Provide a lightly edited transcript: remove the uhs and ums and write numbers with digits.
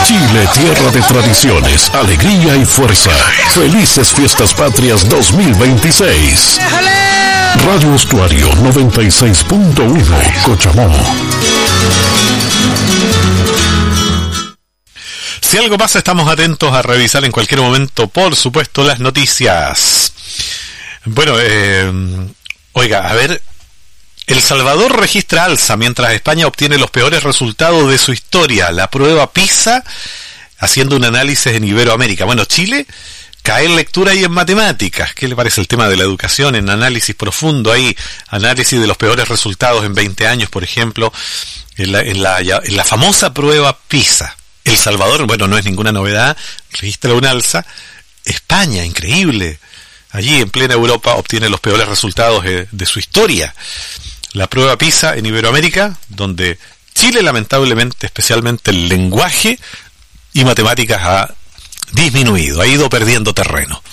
Chile, tierra de tradiciones, alegría y fuerza. Felices Fiestas Patrias 2026. Radio Estuario 96.1, Cochamó. Si algo pasa, estamos atentos a revisar en cualquier momento, por supuesto, las noticias. Bueno, oiga, a ver, El Salvador registra alza mientras España obtiene los peores resultados de su historia. La prueba PISA, haciendo un análisis en Iberoamérica. Bueno, Chile cae en lectura y en matemáticas. ¿Qué le parece el tema de la educación? En análisis profundo ahí, análisis de los peores resultados en 20 años, por ejemplo, en la famosa prueba PISA. El Salvador, bueno, no es ninguna novedad, registra un alza. España, increíble, allí en plena Europa obtiene los peores resultados de su historia. La prueba PISA en Iberoamérica, donde Chile, lamentablemente, especialmente el lenguaje y matemáticas ha disminuido, ha ido perdiendo terreno.